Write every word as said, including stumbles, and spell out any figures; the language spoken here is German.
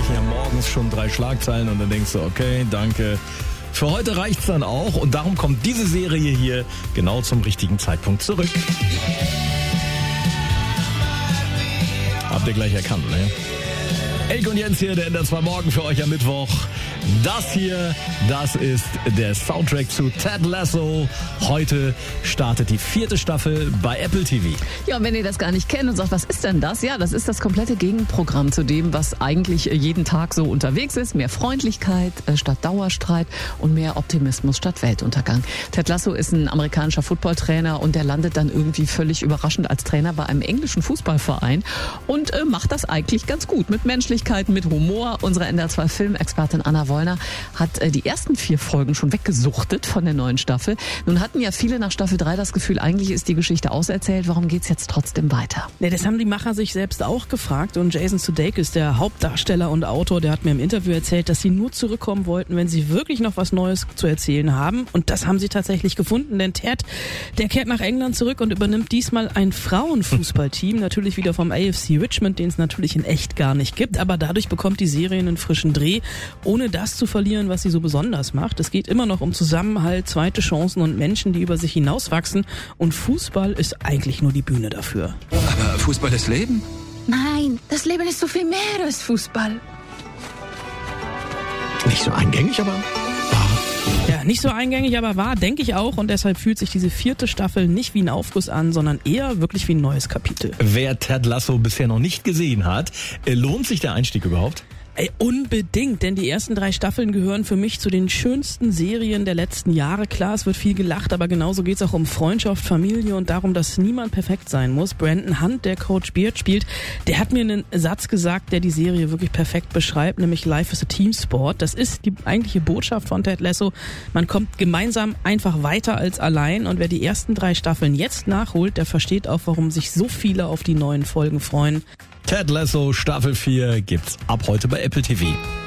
reichen ja morgens schon drei Schlagzeilen und dann denkst du, okay, danke. Für heute reicht's dann auch und darum kommt diese Serie hier genau zum richtigen Zeitpunkt zurück. Habt ihr gleich erkannt, ne? Elke und Jens hier, der N D R zwei Morgen für euch am Mittwoch. Das hier, das ist der Soundtrack zu Ted Lasso. Heute startet die vierte Staffel bei Apple T V. Ja, und wenn ihr das gar nicht kennt und sagt, was ist denn das? Ja, das ist das komplette Gegenprogramm zu dem, was eigentlich jeden Tag so unterwegs ist. Mehr Freundlichkeit äh, statt Dauerstreit und mehr Optimismus statt Weltuntergang. Ted Lasso ist ein amerikanischer Footballtrainer und der landet dann irgendwie völlig überraschend als Trainer bei einem englischen Fußballverein und äh, macht das eigentlich ganz gut. Mit Menschlichkeit, mit Humor. Unsere N D R zwei Filmexpertin Anna Wollner hat äh, die ersten vier Folgen schon weggesuchtet von der neuen Staffel. Nun hatten ja viele nach Staffel drei das Gefühl, eigentlich ist die Geschichte auserzählt. Warum geht's jetzt trotzdem weiter? Ja, das haben die Macher sich selbst auch gefragt und Jason Sudeikis, der Hauptdarsteller und Autor, der hat mir im Interview erzählt, dass sie nur zurückkommen wollten, wenn sie wirklich noch was Neues zu erzählen haben. Und das haben sie tatsächlich gefunden, denn Ted, der kehrt nach England zurück und übernimmt diesmal ein Frauenfußballteam, natürlich wieder vom A F C Richmond, den es natürlich in echt gar nicht gibt, aber dadurch bekommt die Serie einen frischen Dreh, ohne das zu verlieren, was sie so besonders macht. Es geht immer noch um Zusammenhalt, zweite Chancen und Menschen, die über sich hinauswachsen. Und Fußball ist eigentlich nur die Bühne dafür. Aber Fußball ist Leben? Nein, das Leben ist so viel mehr als Fußball. Nicht so eingängig, aber wahr. Ja, nicht so eingängig, aber wahr, denke ich auch. Und deshalb fühlt sich diese vierte Staffel nicht wie ein Aufguss an, sondern eher wirklich wie ein neues Kapitel. Wer Ted Lasso bisher noch nicht gesehen hat, lohnt sich der Einstieg überhaupt? Ey, unbedingt, denn die ersten drei Staffeln gehören für mich zu den schönsten Serien der letzten Jahre. Klar, es wird viel gelacht, aber genauso geht's auch um Freundschaft, Familie und darum, dass niemand perfekt sein muss. Brandon Hunt, der Coach Beard spielt, der hat mir einen Satz gesagt, der die Serie wirklich perfekt beschreibt, nämlich Life is a Teamsport. Das ist die eigentliche Botschaft von Ted Lasso. Man kommt gemeinsam einfach weiter als allein und wer die ersten drei Staffeln jetzt nachholt, der versteht auch, warum sich so viele auf die neuen Folgen freuen. Ted Lasso Staffel vier gibt's ab heute bei Apple T V.